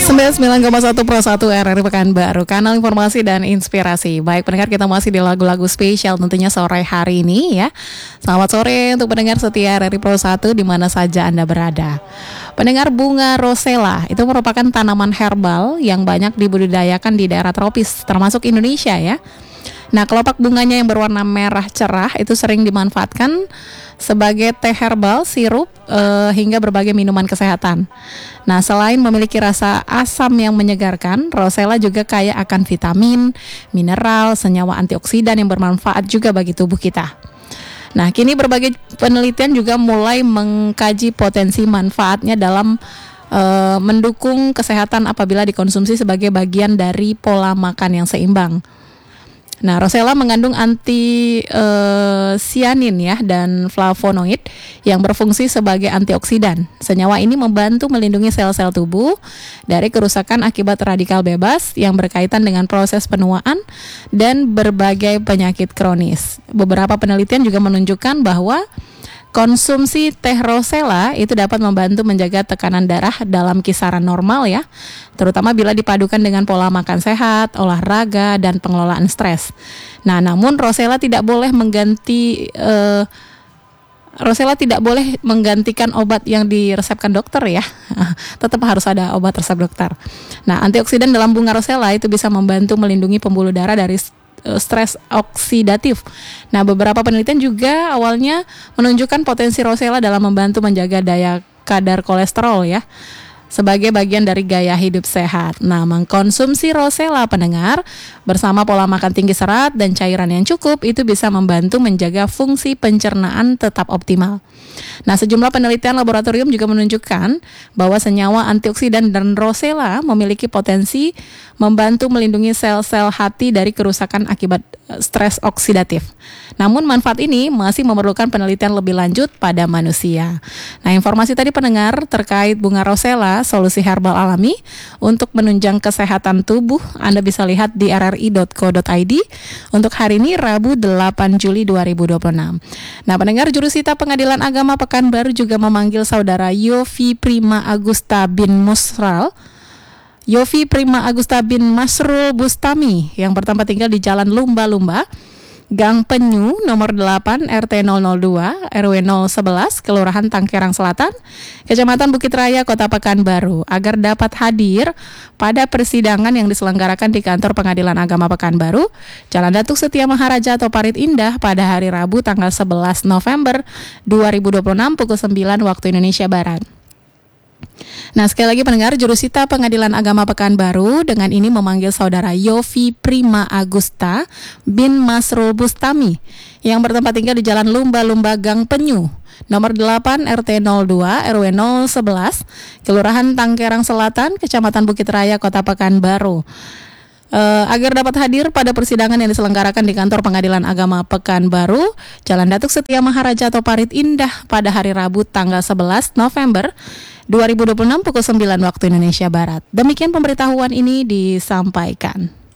99,1 Pro 1 RRI Pekanbaru, kanal informasi dan inspirasi. Baik pendengar, kita masih di lagu-lagu spesial tentunya sore hari ini ya. Selamat sore untuk pendengar setia RRI Pro 1 di mana saja Anda berada. Pendengar, bunga rosella itu merupakan tanaman herbal yang banyak dibudidayakan di daerah tropis termasuk Indonesia ya. Nah, kelopak bunganya yang berwarna merah cerah itu sering dimanfaatkan sebagai teh herbal, sirup, hingga berbagai minuman kesehatan. Nah, selain memiliki rasa asam yang menyegarkan, rosella juga kaya akan vitamin, mineral, senyawa antioksidan yang bermanfaat juga bagi tubuh kita. Nah, kini berbagai penelitian juga mulai mengkaji potensi manfaatnya dalam mendukung kesehatan apabila dikonsumsi sebagai bagian dari pola makan yang seimbang. Nah, rosella mengandung anti-cyanin ya dan flavonoid yang berfungsi sebagai antioksidan. Senyawa ini membantu melindungi sel-sel tubuh dari kerusakan akibat radikal bebas yang berkaitan dengan proses penuaan dan berbagai penyakit kronis. Beberapa penelitian juga menunjukkan bahwa konsumsi teh rosella itu dapat membantu menjaga tekanan darah dalam kisaran normal ya, terutama bila dipadukan dengan pola makan sehat, olahraga, dan pengelolaan stres. Nah, namun rosella tidak boleh menggantikan obat yang diresepkan dokter ya. Tetap harus ada obat resep dokter. Nah, antioksidan dalam bunga rosella itu bisa membantu melindungi pembuluh darah dari stres oksidatif. Nah, beberapa penelitian juga awalnya menunjukkan potensi rosella dalam membantu menjaga daya kadar kolesterol ya, sebagai bagian dari gaya hidup sehat. Nah, mengkonsumsi rosella pendengar bersama pola makan tinggi serat dan cairan yang cukup itu bisa membantu menjaga fungsi pencernaan tetap optimal. Nah, sejumlah penelitian laboratorium juga menunjukkan bahwa senyawa antioksidan dan rosella memiliki potensi membantu melindungi sel-sel hati dari kerusakan akibat stres oksidatif. Namun manfaat ini masih memerlukan penelitian lebih lanjut pada manusia. Nah, informasi tadi pendengar terkait bunga rosella, solusi herbal alami untuk menunjang kesehatan tubuh, Anda bisa lihat di rri.co.id untuk hari ini Rabu 8 Juli 2026. Nah, pendengar, Jurusita Pengadilan Agama Pekanbaru juga memanggil saudara Yofi Prima Agusta bin Masrul Bustami yang bertempat tinggal di Jalan Lumba-Lumba, Gang Penyu, nomor 8, RT 002, RW 011, Kelurahan Tangkerang Selatan, Kecamatan Bukit Raya, Kota Pekanbaru, agar dapat hadir pada persidangan yang diselenggarakan di Kantor Pengadilan Agama Pekanbaru, Jalan Datuk Setia Maharaja atau Parit Indah pada hari Rabu tanggal 11 November 2026 pukul 9 waktu Indonesia Barat. Nah, sekali lagi pendengar, Jurusita Pengadilan Agama Pekanbaru dengan ini memanggil saudara Yofi Prima Agusta bin Masrul Bustami yang bertempat tinggal di Jalan Lumba-Lumba Gang Penyu, nomor 8 RT 02 RW 011, Kelurahan Tangkerang Selatan, Kecamatan Bukit Raya, Kota Pekanbaru. Agar dapat hadir pada persidangan yang diselenggarakan di Kantor Pengadilan Agama Pekanbaru, Jalan Datuk Setia Maharaja atau Parit Indah pada hari Rabu tanggal 11 November 2026 pukul 9 waktu Indonesia Barat. Demikian pemberitahuan ini disampaikan.